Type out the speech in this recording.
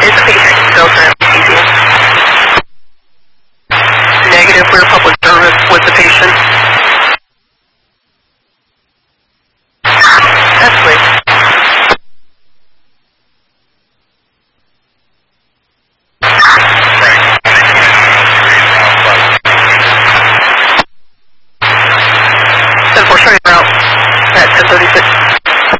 It's okay. Delta anesthesia. Negative. We're public service with the patient. Escalate.